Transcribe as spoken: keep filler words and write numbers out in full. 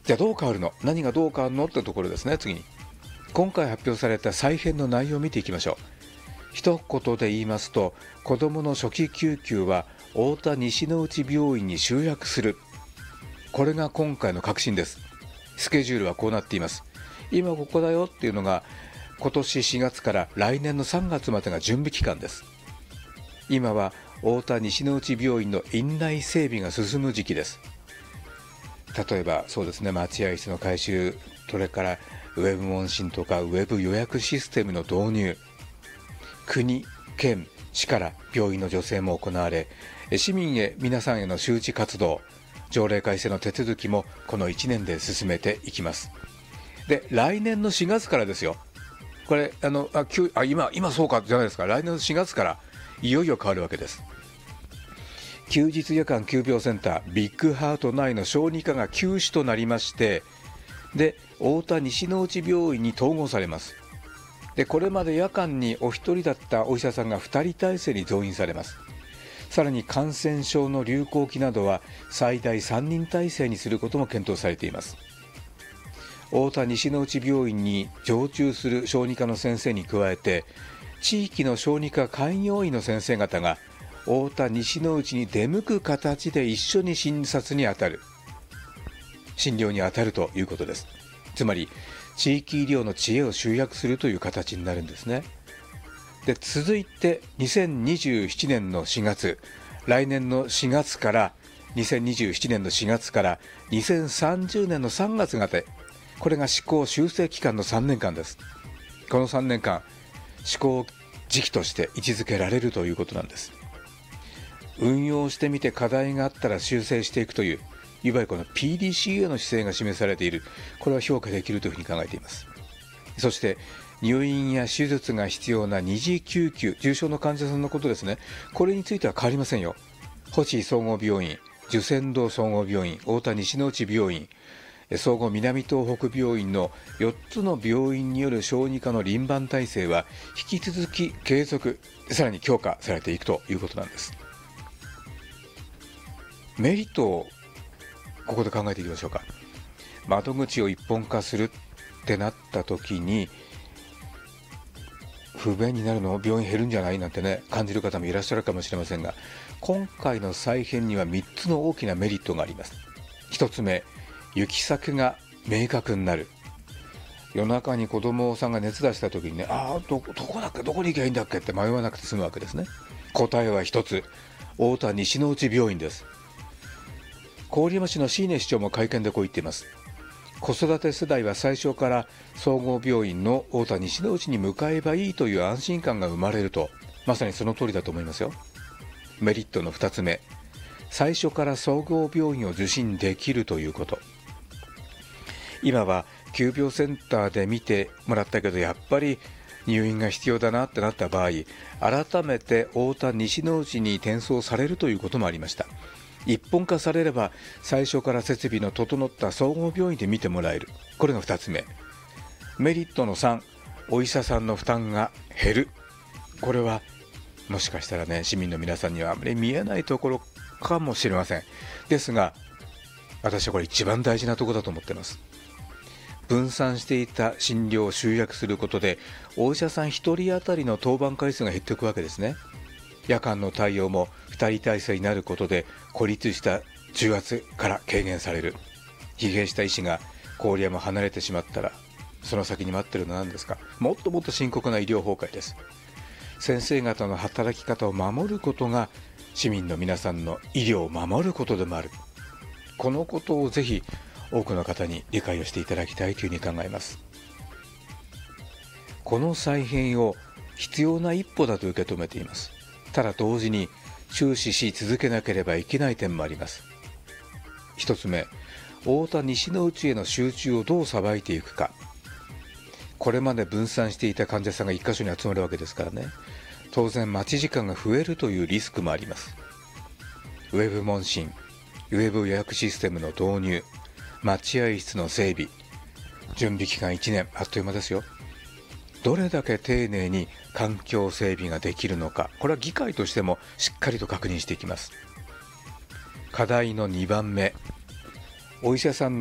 じゃあどう変わるの、何がどう変わるのってところですね。次に今回発表された再編の内容を見ていきましょう。一言で言いますと、子どもの初期救急は太田西之内病院に集約する、これが今回の革新です。スケジュールはこうなっています。今ここだよっていうのが今年しがつから来年のさんがつまでが準備期間です。今は太田西之内病院の院内整備が進む時期です。例えばそうですね、待合室の改修、それからウェブ問診とかウェブ予約システムの導入、国、県、市から病院の助成も行われ、市民へ皆さんへの周知活動、条例改正の手続きもこのいちねんで進めていきます。で、来年のしがつからですよ。これあのああ 今, 今そうかじゃないですか。来年のしがつからいよいよ変わるわけです。休日夜間急病センタービッグハート内の小児科が休止となりまして、で太田西之内病院に統合されます。でこれまで夜間にお一人だったお医者さんがふたり体制に増員されます。さらに感染症の流行期などは最大さんにん体制にすることも検討されています。太田西之内病院に常駐する小児科の先生に加えて、地域の小児科開業医の先生方が太田西之内に出向く形で一緒に診察に当たる、診療に当たるということです。つまり地域医療の知恵を集約するという形になるんですね。で続いてにせんにじゅうななねんのしがつ、来年のしがつからにせんにじゅうななねんのしがつからにせんさんじゅうねんのさんがつまで、これが施行修正期間のさんねんかんです。このさんねんかん施行時期として位置づけられるということなんです。運用してみて課題があったら修正していくという、いわゆるこの ピーディーシー への姿勢が示されている、これは評価できるというふうに考えています。そして入院や手術が必要な二次救急、重症の患者さんのことですね。これについては変わりませんよ。星総合病院、寿泉堂総合病院、太田西之内病院、総合南東北病院のよっつの病院による小児科の輪番体制は引き続き継続、さらに強化されていくということなんです。メリットをここで考えていきましょうか。窓口を一本化するってなった時に不便になるの、病院減るんじゃないなんてね感じる方もいらっしゃるかもしれませんが、今回の再編にはみっつの大きなメリットがあります。ひとつめ、行き先が明確になる。夜中に子供さんが熱出した時にね、ああ ど, どこだっけどこに行けばいいんだっけって迷わなくて済むわけですね。答えは一つ、太田西之内病院です。郡山市の椎根市長も会見でこう言っています。子育て世代は最初から総合病院の太田西之内に向かえばいいという安心感が生まれると、まさにその通りだと思いますよ。メリットのふたつめ、最初から総合病院を受診できるということ。今は急病センターで見てもらったけどやっぱり入院が必要だなってなった場合、改めて太田西之内に転送されるということもありました。一本化されれば最初から設備の整った総合病院で見てもらえる、これがふたつめ。メリットのさん、お医者さんの負担が減る。これはもしかしたらね、市民の皆さんにはあまり見えないところかもしれません。ですが私はこれ一番大事なところだと思っています。分散していた診療を集約することでお医者さんひとり当たりの当番回数が減っていくわけですね。夜間の対応もふたり体制になることで孤立した重圧から軽減される。疲弊した医師が郡山を離れてしまったらその先に待っているのは何ですか。もっともっと深刻な医療崩壊です。先生方の働き方を守ることが市民の皆さんの医療を守ることでもある。このことをぜひ多くの方に理解をしていただきたいというふうに考えます。この再編を必要な一歩だと受け止めています。ただ同時に注視し続けなければいけない点もあります。一つ目、太田西之内への集中をどうさばいていくか。これまで分散していた患者さんが一箇所に集まるわけですからね、当然待ち時間が増えるというリスクもあります。ウェブ問診、ウェブ予約システムの導入、待合室の整備、準備期間いちねん、あっという間ですよ。どれだけ丁寧に環境整備ができるのか、これは議会としてもしっかりと確認していきます。課題のにばんめ、お医者さんの